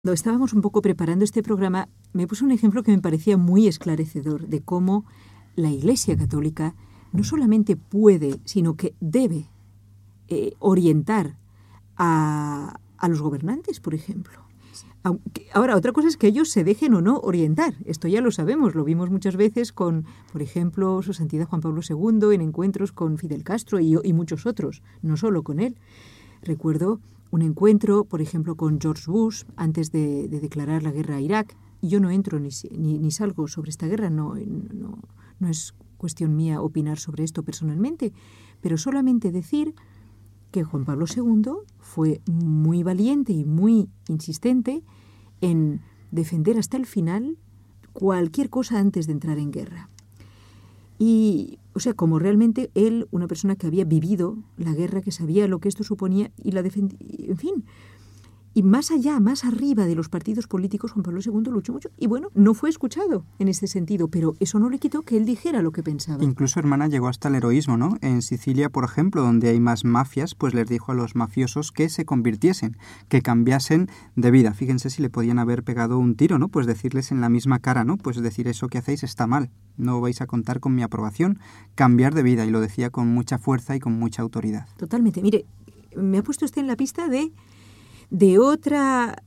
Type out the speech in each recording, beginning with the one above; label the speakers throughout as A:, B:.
A: Cuando estábamos un poco preparando este programa, me puse un ejemplo que me parecía muy esclarecedor de cómo la Iglesia Católica no solamente puede, sino que debe orientar a los gobernantes, por ejemplo. Ahora, otra cosa es que ellos se dejen o no orientar. Esto ya lo sabemos, lo vimos muchas veces con, por ejemplo, Su Santidad Juan Pablo II en encuentros con Fidel Castro y muchos otros, no solo con él. Recuerdo un encuentro, por ejemplo, con George Bush antes de declarar la guerra a Irak. Y yo no entro ni salgo sobre esta guerra, no es cuestión mía opinar sobre esto personalmente, pero solamente decir que Juan Pablo II fue muy valiente y muy insistente en defender hasta el final cualquier cosa antes de entrar en guerra. Y, o sea, como realmente él, una persona que había vivido la guerra, que sabía lo que esto suponía y la defendía, en fin. Y más allá, más arriba de los partidos políticos, Juan Pablo II luchó mucho. Y bueno, no fue escuchado en este sentido, pero eso no le quitó que él dijera lo que pensaba.
B: Incluso, hermana, llegó hasta el heroísmo, ¿no? En Sicilia, por ejemplo, donde hay más mafias, pues les dijo a los mafiosos que se convirtiesen, que cambiasen de vida. Fíjense si le podían haber pegado un tiro, ¿no? Pues decirles en la misma cara, ¿no? Pues decir, eso que hacéis está mal, no vais a contar con mi aprobación, cambiar de vida. Y lo decía con mucha fuerza y con mucha autoridad.
A: Totalmente. Mire, me ha puesto usted en la pista de otra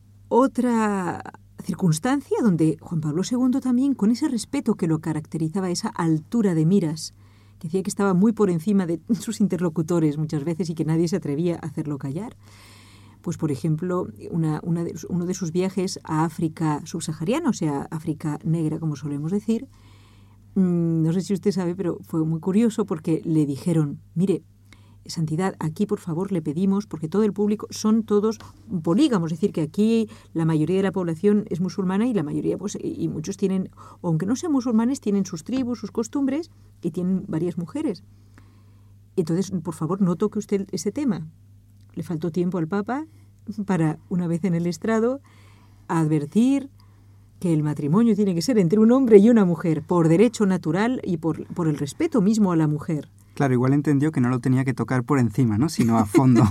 A: circunstancia donde Juan Pablo II también, con ese respeto que lo caracterizaba, esa altura de miras, que decía que estaba muy por encima de sus interlocutores muchas veces y que nadie se atrevía a hacerlo callar. Pues, por ejemplo, uno de sus viajes a África subsahariana, o sea, África negra, como solemos decir, no sé si usted sabe, pero fue muy curioso porque le dijeron, mire, Santidad, aquí por favor le pedimos, porque todo el público son todos polígamos, es decir, que aquí la mayoría de la población es musulmana y la mayoría, pues, y muchos tienen, aunque no sean musulmanes, tienen sus tribus, sus costumbres y tienen varias mujeres. Entonces, por favor, no toque usted ese tema. Le faltó tiempo al Papa para, una vez en el estrado, advertir que el matrimonio tiene que ser entre un hombre y una mujer, por derecho natural y por el respeto mismo a la mujer.
B: Claro, igual entendió que no lo tenía que tocar por encima, ¿no? Sino a fondo.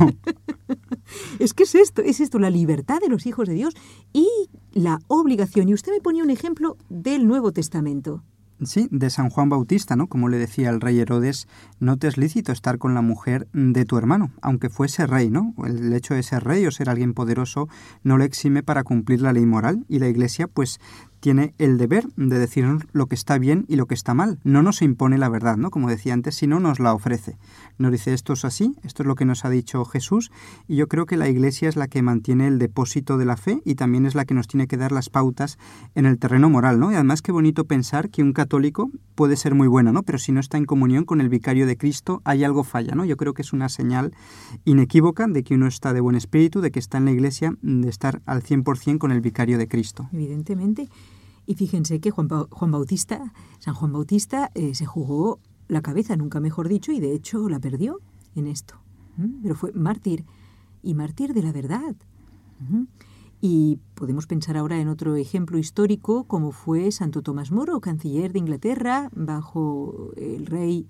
A: Es que es esto, la libertad de los hijos de Dios y la obligación. Y usted me ponía un ejemplo del Nuevo Testamento.
B: Sí, de San Juan Bautista, ¿no? Como le decía el rey Herodes, no te es lícito estar con la mujer de tu hermano, aunque fuese rey, ¿no? El hecho de ser rey o ser alguien poderoso no le exime para cumplir la ley moral y la Iglesia, pues, tiene el deber de decirnos lo que está bien y lo que está mal. No nos impone la verdad, ¿no? Como decía antes, sino nos la ofrece. Nos dice, esto es así, esto es lo que nos ha dicho Jesús, y yo creo que la Iglesia es la que mantiene el depósito de la fe y también es la que nos tiene que dar las pautas en el terreno moral, ¿no? Y además qué bonito pensar que un católico puede ser muy bueno, ¿no? Pero si no está en comunión con el vicario de Cristo, hay algo falla, ¿no? Yo creo que es una señal inequívoca de que uno está de buen espíritu, de que está en la Iglesia, de estar al 100% con el vicario de Cristo.
A: Evidentemente. Y fíjense que San Juan Bautista se jugó la cabeza, nunca mejor dicho, y de hecho la perdió en esto. Pero fue mártir, y mártir de la verdad. Y podemos pensar ahora en otro ejemplo histórico, como fue Santo Tomás Moro, canciller de Inglaterra, bajo el rey,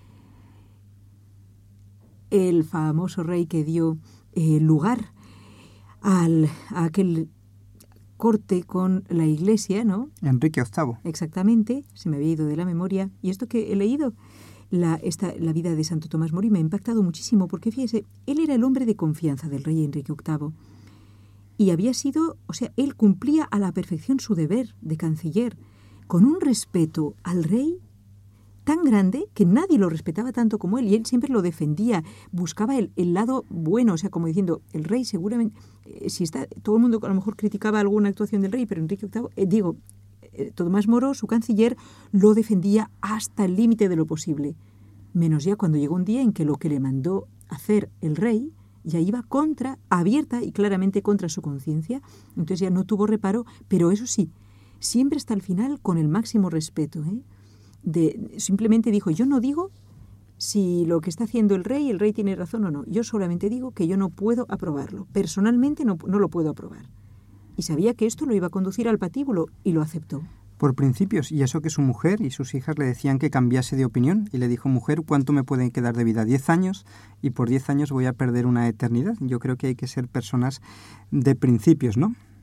A: el famoso rey que dio lugar a aquel corte con la Iglesia, ¿no?
B: Enrique VIII.
A: Exactamente, se me había ido de la memoria. Y esto que he leído, la vida de Santo Tomás Moro, me ha impactado muchísimo, porque fíjese, él era el hombre de confianza del rey Enrique VIII. Y había sido, o sea, él cumplía a la perfección su deber de canciller, con un respeto al rey tan grande que nadie lo respetaba tanto como él, y él siempre lo defendía, buscaba el lado bueno, o sea, como diciendo, el rey seguramente, todo el mundo a lo mejor criticaba alguna actuación del rey, pero Enrique VIII, Tomás Moro, su canciller, lo defendía hasta el límite de lo posible, menos ya cuando llegó un día en que lo que le mandó hacer el rey ya iba abierta y claramente contra su conciencia, entonces ya no tuvo reparo, pero eso sí, siempre hasta el final con el máximo respeto, simplemente dijo, yo no digo si lo que está haciendo el rey tiene razón o no, yo solamente digo que yo no puedo aprobarlo, personalmente no lo puedo aprobar. Y sabía que esto lo iba a conducir al patíbulo y lo aceptó.
B: Por principios, y eso que su mujer y sus hijas le decían que cambiase de opinión, y le dijo, mujer, ¿cuánto me pueden quedar de vida? 10 años, y por 10 años voy a perder una eternidad. Yo creo que hay que ser personas de principios, ¿no?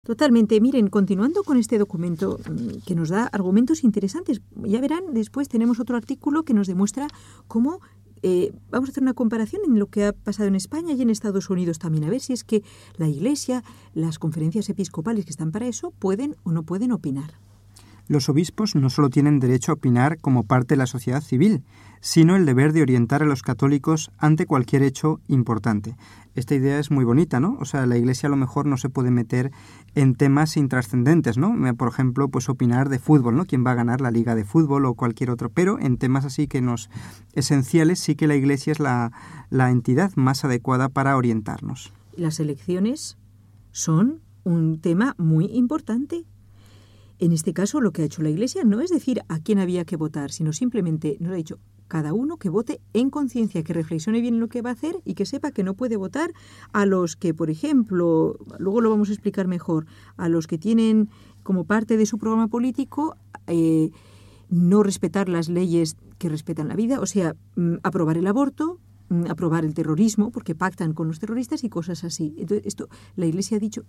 A: Totalmente. Miren, continuando con este documento que nos da argumentos interesantes, ya verán, después tenemos otro artículo que nos demuestra cómo vamos a hacer una comparación en lo que ha pasado en España y en Estados Unidos también, a ver si es que la Iglesia, las conferencias episcopales que están para eso, pueden o no pueden opinar.
B: Los obispos no solo tienen derecho a opinar como parte de la sociedad civil, sino el deber de orientar a los católicos ante cualquier hecho importante. Esta idea es muy bonita, ¿no? O sea, la Iglesia a lo mejor no se puede meter en temas intrascendentes, ¿no? Por ejemplo, pues opinar de fútbol, ¿no? ¿Quién va a ganar la liga de fútbol o cualquier otro? Pero en temas así que esenciales sí que la Iglesia es la entidad más adecuada para orientarnos.
A: Las elecciones son un tema muy importante. En este caso, lo que ha hecho la Iglesia no es decir a quién había que votar, sino simplemente nos ha dicho cada uno que vote en conciencia, que reflexione bien lo que va a hacer y que sepa que no puede votar a los que, por ejemplo, luego lo vamos a explicar mejor, a los que tienen como parte de su programa político no respetar las leyes que respetan la vida, o sea, aprobar el aborto, aprobar el terrorismo, porque pactan con los terroristas y cosas así. Entonces, esto la Iglesia ha dicho...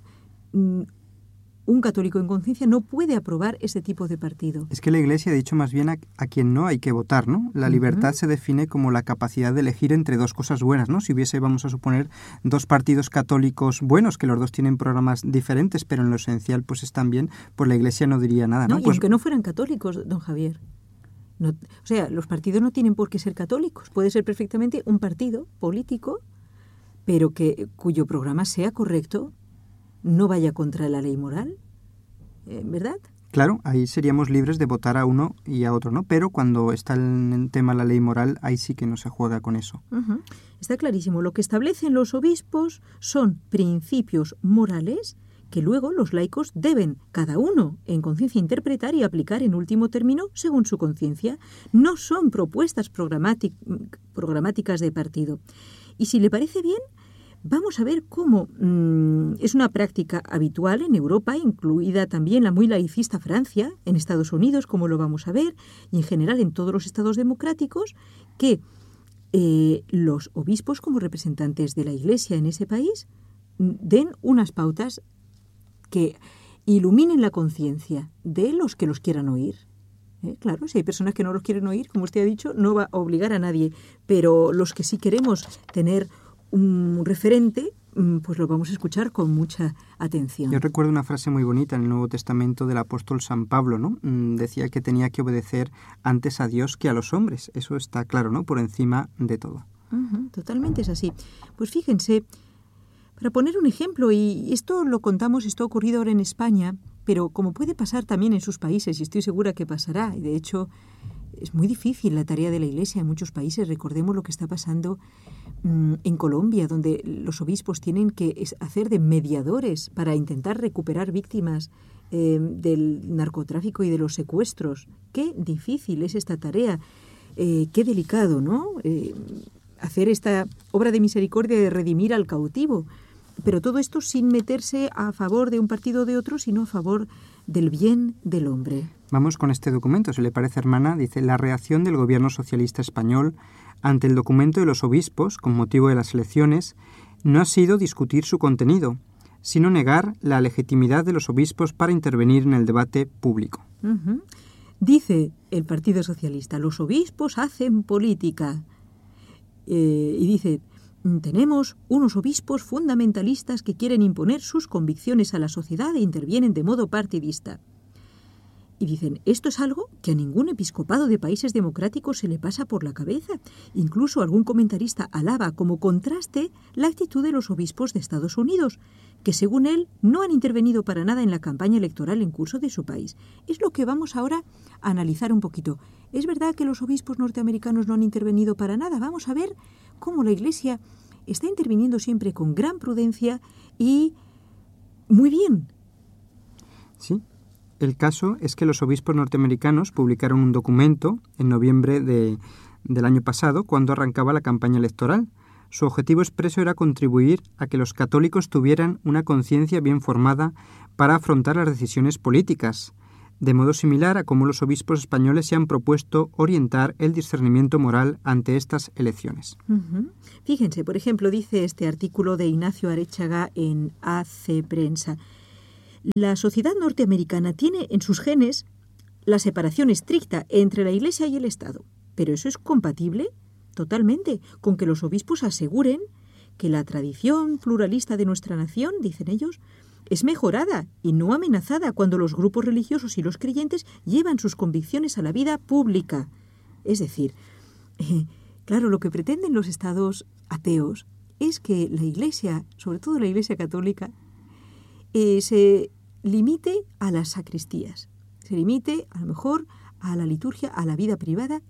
A: un católico en conciencia no puede aprobar ese tipo de partido.
B: Es que la Iglesia ha dicho más bien a quien no hay que votar, ¿no? La libertad se define como la capacidad de elegir entre dos cosas buenas, ¿no? Si hubiese, vamos a suponer, dos partidos católicos buenos, que los dos tienen programas diferentes, pero en lo esencial pues están bien, pues la Iglesia no diría nada, ¿no?
A: Y aunque no fueran católicos, don Javier. No, o sea, los partidos no tienen por qué ser católicos. Puede ser perfectamente un partido político, pero cuyo programa sea correcto, no vaya contra la ley moral, ¿verdad?
B: Claro, ahí seríamos libres de votar a uno y a otro, ¿no? Pero cuando está en tema la ley moral, ahí sí que no se juega con eso.
A: Está clarísimo. Lo que establecen los obispos son principios morales que luego los laicos deben, cada uno, en conciencia interpretar y aplicar en último término según su conciencia. No son propuestas programáticas de partido. Y si le parece bien, vamos a ver cómo es una práctica habitual en Europa, incluida también la muy laicista Francia, en Estados Unidos, como lo vamos a ver, y en general en todos los estados democráticos, que los obispos, como representantes de la Iglesia en ese país, den unas pautas que iluminen la conciencia de los que los quieran oír. Claro, si hay personas que no los quieren oír, como usted ha dicho, no va a obligar a nadie, pero los que sí queremos tener un referente, pues lo vamos a escuchar con mucha atención.
B: Yo recuerdo una frase muy bonita en el Nuevo Testamento del apóstol San Pablo, ¿no? Decía que tenía que obedecer antes a Dios que a los hombres. Eso está claro, ¿no? Por encima de todo.
A: Totalmente es así. Pues fíjense, para poner un ejemplo, y esto lo contamos, esto ha ocurrido ahora en España, pero como puede pasar también en sus países, y estoy segura que pasará, y de hecho es muy difícil la tarea de la Iglesia en muchos países. Recordemos lo que está pasando en Colombia, donde los obispos tienen que hacer de mediadores para intentar recuperar víctimas del narcotráfico y de los secuestros. Qué difícil es esta tarea, qué delicado, ¿no? Hacer esta obra de misericordia de redimir al cautivo. Pero todo esto sin meterse a favor de un partido o de otro, sino a favor del bien del hombre.
B: Vamos con este documento, si le parece, hermana. Dice: la reacción del gobierno socialista español ante el documento de los obispos con motivo de las elecciones no ha sido discutir su contenido, sino negar la legitimidad de los obispos para intervenir en el debate público.
A: Dice el Partido Socialista: los obispos hacen política. Y dice: tenemos unos obispos fundamentalistas que quieren imponer sus convicciones a la sociedad e intervienen de modo partidista. Y dicen, esto es algo que a ningún episcopado de países democráticos se le pasa por la cabeza. Incluso algún comentarista alaba como contraste la actitud de los obispos de Estados Unidos, que según él no han intervenido para nada en la campaña electoral en curso de su país. Es lo que vamos ahora a analizar un poquito. ¿Es verdad que los obispos norteamericanos no han intervenido para nada? Vamos a ver cómo la Iglesia está interviniendo siempre con gran prudencia y muy bien.
B: Sí. El caso es que los obispos norteamericanos publicaron un documento en noviembre del año pasado, cuando arrancaba la campaña electoral. Su objetivo expreso era contribuir a que los católicos tuvieran una conciencia bien formada para afrontar las decisiones políticas, de modo similar a cómo los obispos españoles se han propuesto orientar el discernimiento moral ante estas elecciones.
A: Fíjense, por ejemplo, dice este artículo de Ignacio Arechaga en AC Prensa: La sociedad norteamericana tiene en sus genes la separación estricta entre la Iglesia y el Estado, pero eso es compatible totalmente con que los obispos aseguren que la tradición pluralista de nuestra nación, dicen ellos, es mejorada y no amenazada cuando los grupos religiosos y los creyentes llevan sus convicciones a la vida pública. Es decir, claro, lo que pretenden los estados ateos es que la Iglesia, sobre todo la Iglesia católica, se limite a las sacristías, se limite a lo mejor a la liturgia, a la vida privada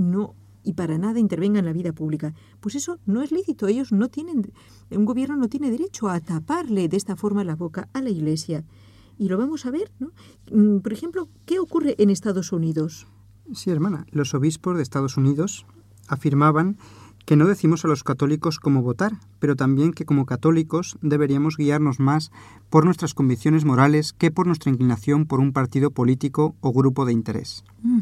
A: y para nada intervenga en la vida pública. Pues eso no es lícito. Ellos no tienen, un gobierno no tiene derecho a taparle de esta forma la boca a la Iglesia. Y lo vamos a ver, ¿no? Por ejemplo, ¿qué ocurre en Estados Unidos?
B: Sí, hermana. Los obispos de Estados Unidos afirmaban que no decimos a los católicos cómo votar, pero también que como católicos deberíamos guiarnos más por nuestras convicciones morales que por nuestra inclinación por un partido político o grupo de interés.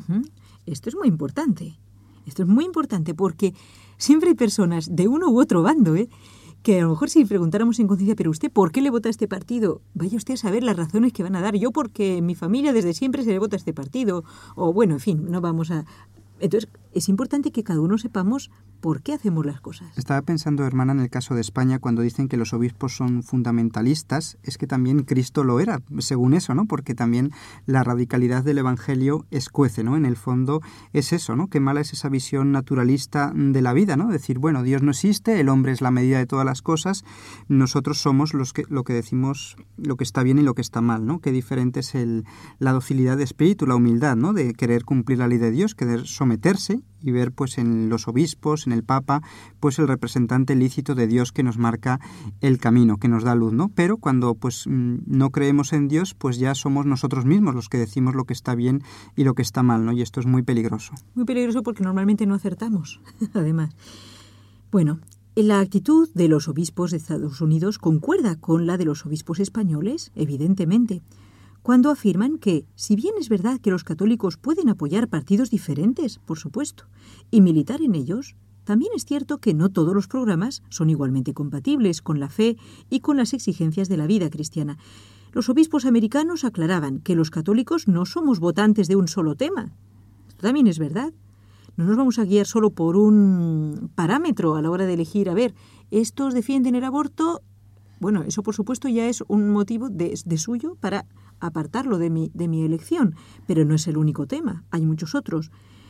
A: Esto es muy importante. Esto es muy importante porque siempre hay personas de uno u otro bando, que a lo mejor si preguntáramos en conciencia, pero usted, ¿por qué le vota a este partido? Vaya usted a saber las razones que van a dar. Yo porque en mi familia desde siempre se le vota a este partido. O bueno, en fin, no vamos a... Entonces, es importante que cada uno sepamos por qué hacemos las cosas.
B: Estaba pensando, hermana, en el caso de España, cuando dicen que los obispos son fundamentalistas, es que también Cristo lo era, según eso, ¿no? Porque también la radicalidad del Evangelio escuece, ¿no? En el fondo es eso, ¿no? Qué mala es esa visión naturalista de la vida, ¿no? Decir, bueno, Dios no existe, el hombre es la medida de todas las cosas, nosotros somos lo que decimos, lo que está bien y lo que está mal, ¿no? Qué diferente es la docilidad de espíritu, la humildad, ¿no? De querer cumplir la ley de Dios, querer someterse y ver pues en los obispos, en el Papa, pues el representante lícito de Dios que nos marca el camino, que nos da luz, ¿no? Pero cuando pues no creemos en Dios, pues ya somos nosotros mismos los que decimos lo que está bien y lo que está mal, ¿no? Y esto es muy peligroso.
A: Muy peligroso porque normalmente no acertamos, además. Bueno, la actitud de los obispos de Estados Unidos concuerda con la de los obispos españoles, evidentemente, cuando afirman que, si bien es verdad que los católicos pueden apoyar partidos diferentes, por supuesto, y militar en ellos, también es cierto que no todos los programas son igualmente compatibles con la fe y con las exigencias de la vida cristiana. Los obispos americanos aclaraban que los católicos no somos votantes de un solo tema. Esto también es verdad. No nos vamos a guiar solo por un parámetro a la hora de elegir, a ver, estos defienden el aborto. Bueno, eso por supuesto ya es un motivo de suyo para apartarlo de mi elección, pero no es el único tema, hay muchos otros.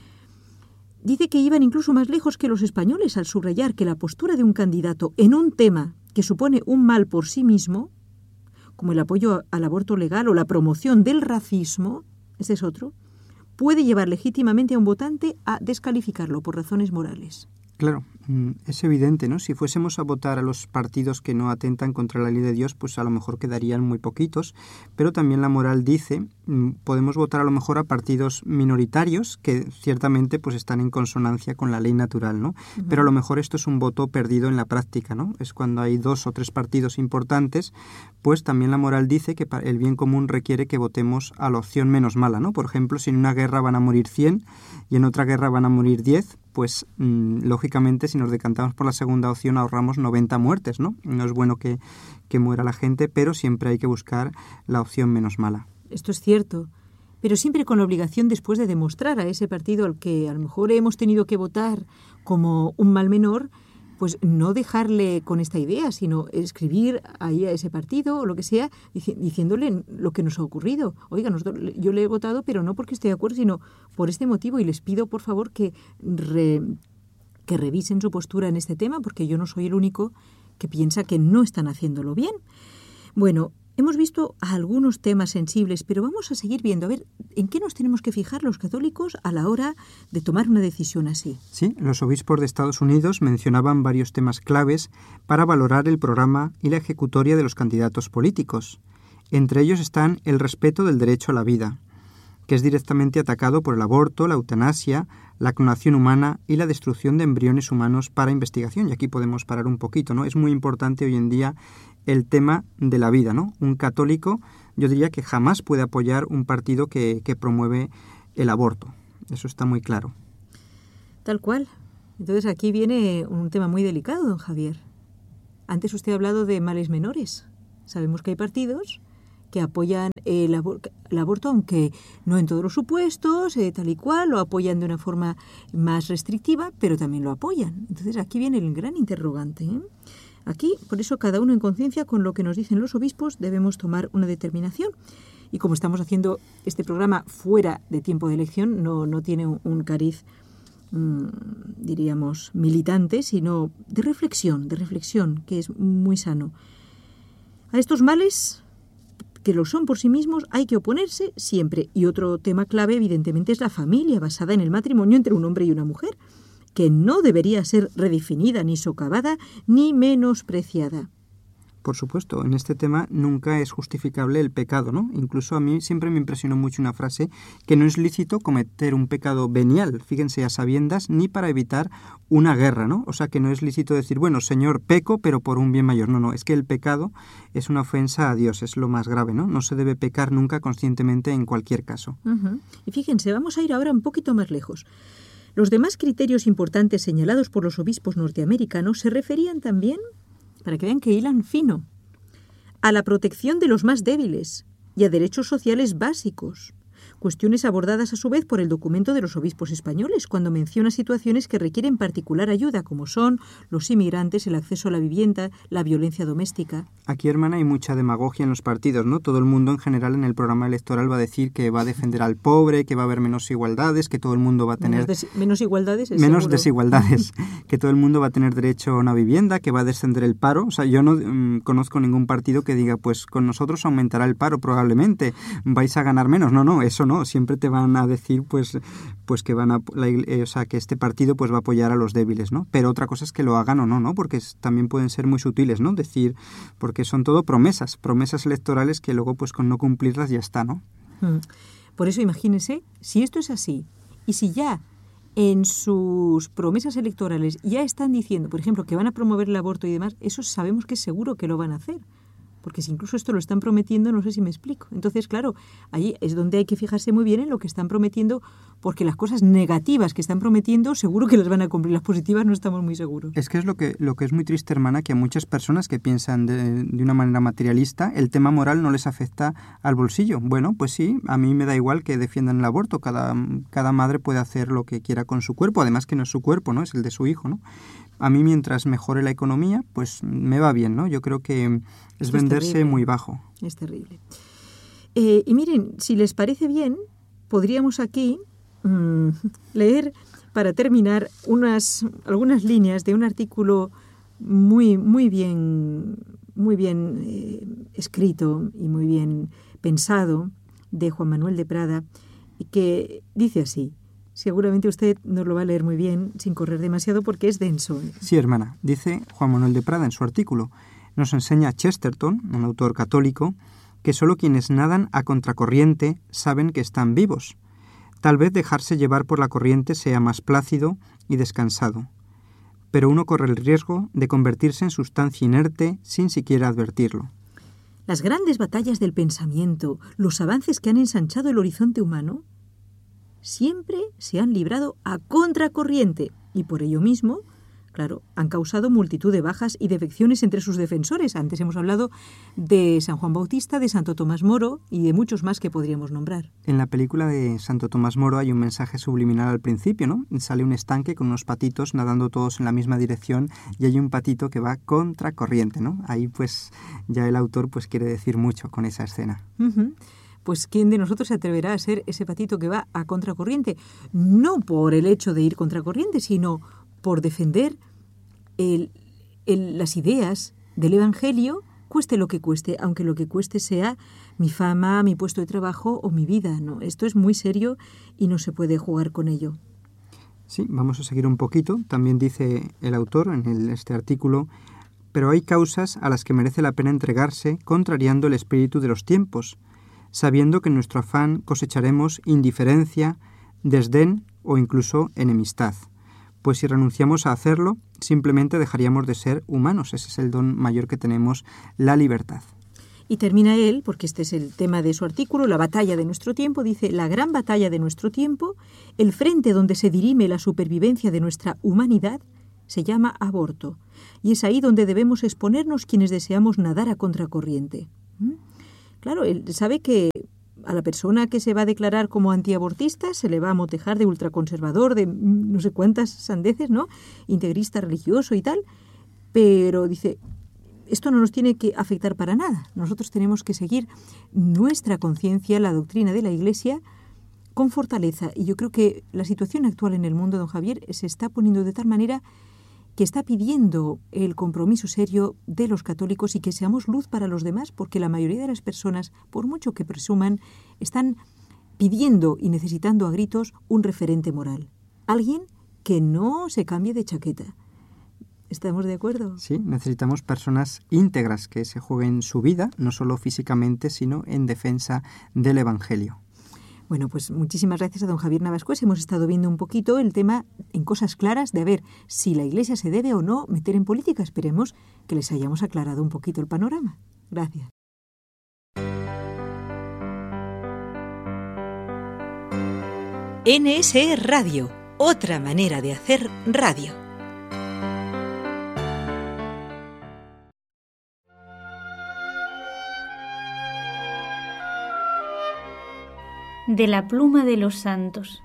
A: Dice que iban incluso más lejos que los españoles al subrayar que la postura de un candidato en un tema que supone un mal por sí mismo, como el apoyo al aborto legal o la promoción del racismo, ese es otro, puede llevar legítimamente a un votante a descalificarlo por razones morales.
B: Claro, es evidente, ¿no? Si fuésemos a votar a los partidos que no atentan contra la ley de Dios, pues a lo mejor quedarían muy poquitos, pero también la moral dice, podemos votar a lo mejor a partidos minoritarios que ciertamente pues están en consonancia con la ley natural, ¿no? Uh-huh. Pero a lo mejor esto es un voto perdido en la práctica, ¿no? Es cuando hay 2 o 3 partidos importantes, pues también la moral dice que el bien común requiere que votemos a la opción menos mala, ¿no? Por ejemplo, si en una guerra van a morir 100 y en otra guerra van a morir 10, pues lógicamente si nos decantamos por la segunda opción ahorramos 90 muertes, ¿no? No es bueno que muera la gente, pero siempre hay que buscar la opción menos mala.
A: Esto es cierto, pero siempre con la obligación después de demostrar a ese partido al que a lo mejor hemos tenido que votar como un mal menor, pues no dejarle con esta idea, sino escribir ahí a ese partido o lo que sea, diciéndole lo que nos ha ocurrido. Oiga, yo le he votado, pero no porque esté de acuerdo, sino por este motivo, y les pido, por favor, que revisen su postura en este tema, porque yo no soy el único que piensa que no están haciéndolo bien. Bueno, hemos visto algunos temas sensibles, pero vamos a seguir viendo, a ver, ¿en qué nos tenemos que fijar los católicos a la hora de tomar una decisión así?
B: Sí, los obispos de Estados Unidos mencionaban varios temas claves para valorar el programa y la ejecutoria de los candidatos políticos. Entre ellos están el respeto del derecho a la vida, que es directamente atacado por el aborto, la eutanasia, la clonación humana y la destrucción de embriones humanos para investigación. Y aquí podemos parar un poquito, ¿no? Es muy importante hoy en día el tema de la vida, ¿no? Un católico, yo diría que jamás puede apoyar un partido que promueve el aborto. Eso está muy claro.
A: Tal cual. Entonces aquí viene un tema muy delicado, don Javier. Antes usted ha hablado de males menores. Sabemos que hay partidos que apoyan el aborto, aunque no en todos los supuestos, tal y cual, lo apoyan de una forma más restrictiva, pero también lo apoyan. Entonces aquí viene el gran interrogante, ¿eh? Aquí, por eso, cada uno en conciencia con lo que nos dicen los obispos debemos tomar una determinación. Y como estamos haciendo este programa fuera de tiempo de elección, no tiene un cariz, diríamos, militante, sino de reflexión, que es muy sano. A estos males, que lo son por sí mismos, hay que oponerse siempre. Y otro tema clave, evidentemente, es la familia, basada en el matrimonio entre un hombre y una mujer, que no debería ser redefinida, ni socavada, ni menospreciada.
B: Por supuesto, en este tema nunca es justificable el pecado, ¿no? Incluso a mí siempre me impresionó mucho una frase que no es lícito cometer un pecado venial, fíjense, a sabiendas, ni para evitar una guerra, ¿no? O sea, que no es lícito decir, bueno, Señor, peco, pero por un bien mayor. No, es que el pecado es una ofensa a Dios, es lo más grave, ¿no? No se debe pecar nunca conscientemente en cualquier caso.
A: Uh-huh. Y fíjense, vamos a ir ahora un poquito más lejos. Los demás criterios importantes señalados por los obispos norteamericanos se referían también, para que vean que hilan fino, a la protección de los más débiles y a derechos sociales básicos, cuestiones abordadas a su vez por el documento de los obispos españoles, cuando menciona situaciones que requieren particular ayuda, como son los inmigrantes, el acceso a la vivienda, la violencia doméstica.
B: Aquí, hermana, hay mucha demagogia en los partidos, ¿no? Todo el mundo en general en el programa electoral va a decir que va a defender al pobre, que va a haber menos igualdades, que todo el mundo va a tener...
A: Menos igualdades,
B: menos
A: seguro.
B: Desigualdades, que todo el mundo va a tener derecho a una vivienda, que va a descender el paro. O sea, yo no conozco ningún partido que diga, pues con nosotros aumentará el paro probablemente, vais a ganar menos. No, eso no. Siempre te van a decir pues que van a que este partido pues va a apoyar a los débiles, ¿no? Pero otra cosa es que lo hagan o no, porque también pueden ser muy sutiles, ¿no? Decir, porque son todo promesas electorales que luego pues con no cumplirlas ya está, ¿no?
A: Por eso imagínense, si esto es así y si ya en sus promesas electorales ya están diciendo, por ejemplo, que van a promover el aborto y demás, eso sabemos que es seguro que lo van a hacer. Porque si incluso esto lo están prometiendo, no sé si me explico. Entonces, claro, ahí es donde hay que fijarse muy bien en lo que están prometiendo, porque las cosas negativas que están prometiendo seguro que las van a cumplir, las positivas no estamos muy seguros.
B: Es que es lo que es muy triste, hermana, que a muchas personas que piensan de una manera materialista, el tema moral no les afecta al bolsillo. Bueno, pues sí, a mí me da igual que defiendan el aborto, cada madre puede hacer lo que quiera con su cuerpo, además que no es su cuerpo, ¿no? Es el de su hijo, ¿no? A mí, mientras mejore la economía, pues me va bien, ¿no? Yo creo que es venderse muy bajo.
A: Es terrible. Y miren, si les parece bien, podríamos aquí leer, para terminar, algunas líneas de un artículo muy bien escrito y muy bien pensado de Juan Manuel de Prada, que dice así. Seguramente usted nos lo va a leer muy bien, sin correr demasiado, porque es denso.
B: Sí, hermana. Dice Juan Manuel de Prada en su artículo. Nos enseña Chesterton, un autor católico, que solo quienes nadan a contracorriente saben que están vivos. Tal vez dejarse llevar por la corriente sea más plácido y descansado, pero uno corre el riesgo de convertirse en sustancia inerte sin siquiera advertirlo.
A: Las grandes batallas del pensamiento, los avances que han ensanchado el horizonte humano, siempre se han librado a contracorriente y por ello mismo, claro, han causado multitud de bajas y defecciones entre sus defensores. Antes hemos hablado de San Juan Bautista, de Santo Tomás Moro y de muchos más que podríamos nombrar.
B: En la película de Santo Tomás Moro hay un mensaje subliminal al principio, ¿no? Sale un estanque con unos patitos nadando todos en la misma dirección y hay un patito que va contracorriente, ¿no? Ahí pues ya el autor pues quiere decir mucho con esa escena.
A: Uh-huh. Pues ¿quién de nosotros se atreverá a ser ese patito que va a contracorriente? No por el hecho de ir contracorriente, sino por defender las ideas del Evangelio, cueste lo que cueste, aunque lo que cueste sea mi fama, mi puesto de trabajo o mi vida, ¿no? Esto es muy serio y no se puede jugar con ello.
B: Sí, vamos a seguir un poquito. También dice el autor en este artículo, pero hay causas a las que merece la pena entregarse contrariando el espíritu de los tiempos, sabiendo que en nuestro afán cosecharemos indiferencia, desdén o incluso enemistad. Pues si renunciamos a hacerlo, simplemente dejaríamos de ser humanos. Ese es el don mayor que tenemos, la libertad.
A: Y termina él, porque este es el tema de su artículo, la batalla de nuestro tiempo, dice, la gran batalla de nuestro tiempo, el frente donde se dirime la supervivencia de nuestra humanidad, se llama aborto. Y es ahí donde debemos exponernos quienes deseamos nadar a contracorriente. Claro, él sabe que a la persona que se va a declarar como antiabortista se le va a motejar de ultraconservador, de no sé cuántas sandeces, ¿no? Integrista religioso y tal, pero dice, esto no nos tiene que afectar para nada. Nosotros tenemos que seguir nuestra conciencia, la doctrina de la Iglesia, con fortaleza. Y yo creo que la situación actual en el mundo, don Javier, se está poniendo de tal manera que está pidiendo el compromiso serio de los católicos y que seamos luz para los demás, porque la mayoría de las personas, por mucho que presuman, están pidiendo y necesitando a gritos un referente moral. Alguien que no se cambie de chaqueta. ¿Estamos de acuerdo?
B: Sí, necesitamos personas íntegras que se jueguen su vida, no solo físicamente, sino en defensa del Evangelio.
A: Bueno, pues muchísimas gracias a don Javier Navascués. Hemos estado viendo un poquito el tema en cosas claras de a ver si la Iglesia se debe o no meter en política. Esperemos que les hayamos aclarado un poquito el panorama. Gracias.
C: NSE Radio, otra manera de hacer radio.
D: De la pluma de los santos.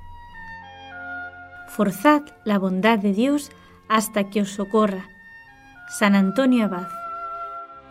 D: Forzad la bondad de Dios hasta que os socorra. San Antonio Abad.